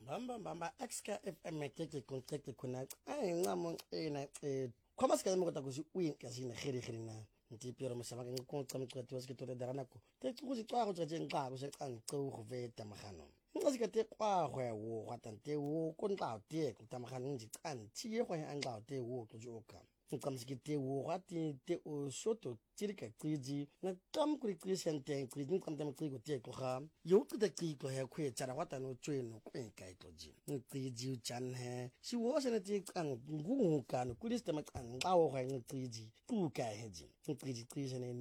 Bamba extra FM ke contract kuna ngamo ena khoma ska mo kota ku uyin ka sina khiri na ntipiro mosaba ke nkonca mqeto waske tore darana ko te tsuzi twa go tsetse nqa go se qang tseu go veta magano ngase ka te kwa go ya wo ga tante wo ko ntla te ku tamagano nji qan tie go ya nqa te wo go joka nqamsiki te wo ga te o soto tsirika tsiji na tam ku krisente krijin kamtam tsigo te ko ga yo ku te tsigo he khwe tsara wa tano tsweno kwe kai to ji tsiji chan he si wo se na ti qang ngu ka no ku liste ma qang ba wo ga tsiji tu ka he ji tsiji tsiji ne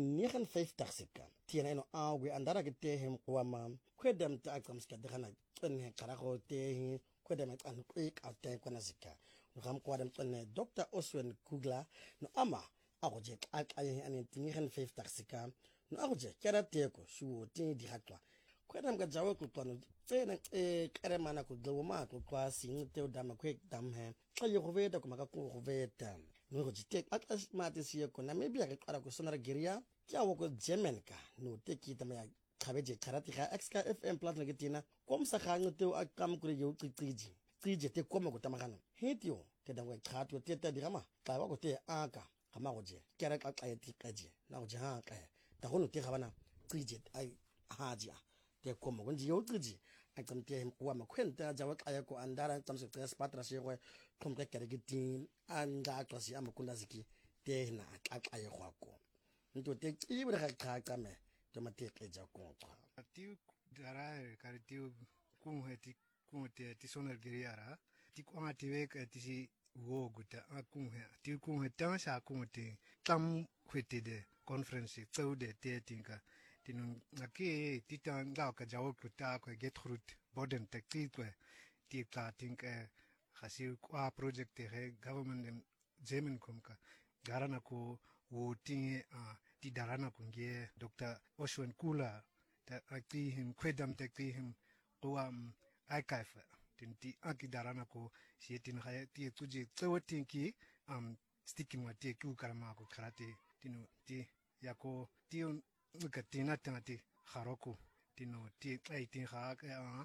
1959 seka tiena no awe andara ke te hem kwa ma kwedam ta kamska de kana tne kara go te kwedam qan ku ka te kwana seka ngam kwadam tne Dr. Oswen Kugler no ama agoje aqaye ane 1950 seka no agoje kera teko shuwo tin di hatwa kwedam ga jawo ku tono tsena kere mana ku dlo ma ku kwa sing te dama kwek dam he aye go veta ku maka ku go veta no go jite akas mate siye ko na maybe ga kwara ku sonara giria kya wo ko German ka no te ki tama ya khabeje kharati ga extra FM plus le ketina komsa ga ngte o akam ku yo tsiji tsije te koma ku tamagana hetio te dangwe khatwa te ta dirama ka ba ko te aka kama goje kera ka ti kaje na goje ha ka ta hono te gabana tsije ai haja te koma gonji yo tsiji akam te wa ma kwenta jawa ka ko andara tamse te spatra se go komka kere gitin anga klasi amakunda ziki te na ka ye gwako nto te ibra ga ka me te mateke ja ko ti dara ka ti ku heti ku te ti sonar giriara ti ku ati we ka ti si wo guta aku he ti ku heta sa ku te tam kwete de conference tsau de te tinka tinun aki ti tan ga ka jawo ku ta ko get root boden te ti ko ti ka tinka khasi kwa project he government German komka garana ko wo ti darana kunge Dr. Oswen Kugler ta aki him kwedam te ki him qoam archive tinti aki darana ko sietin khaya ti tuji tsawatin ki sticking wa ti ku karama ko karate tinu ti yako ti katina tangati kharoku tinu ti aitin kha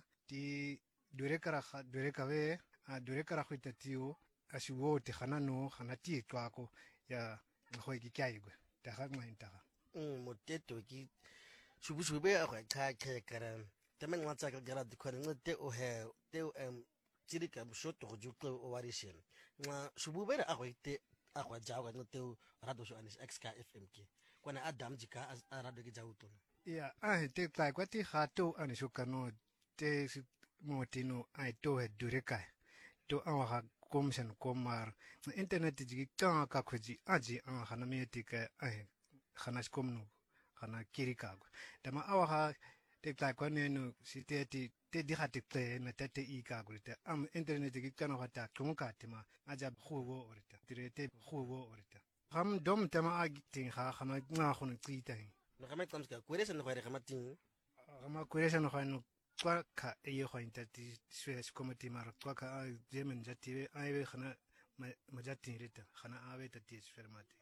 ti dure kara we dure kara khita tiu asiwo ti khana no khana ti twa ko ya khoi ki kai go ta kha ma inta moteto ki shubusube a kha kara temen watsa ka gara dikwane te o he te tsirika bushoto go jukle o warishen nga shubube a go te a go jawa ga te rado so anis extra FM ki kwana adam jika rado ke jawu to ya te kai kwati khato anisho kano te motino ai to he dure kai to awa komsen komar internet ji ka khoji aji khana metika khana skomno khana kirika dama awa te kai kwane no siteti te di khati te na te ika gurita internet ji kana khata kumka tema aja khuwo orita direte khuwo orita ham dom tema agitin khama nga khunu tsita no khama tsamska kwere sen khwere khama tin khama kwere sen khwanu kwa ka e ho intati swes komiti mar kwa ka jemen jati ai khana majati rita khana ave tati sfermati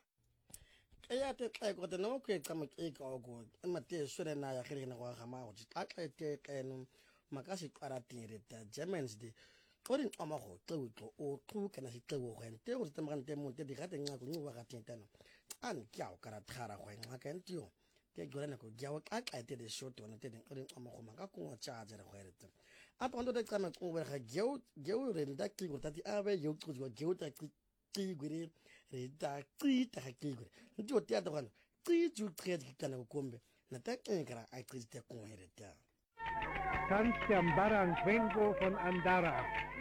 ya te kai ko te no ke kama ke ka go mate swere na ya khiri na kwa khama go ta te kenu makasi karati rita Germans de orin amago tlo o tlu kana si tlo go ente go tsamagane te mo te di gate nga go nwa ga tentana an kyao kara thara go nga ka ntio te gorana ko gyawa ka te de short ona te orin amago maka ko charger go reta ato ndo te kama ko ga gyo re nda ki go tati ave yo go gyo ta ki gure re da ki ta ki gure ntio te ato kana ki ju tre kana ko kombe na ta kara ai te ko reta Tanzia Barang Vengo von Andara.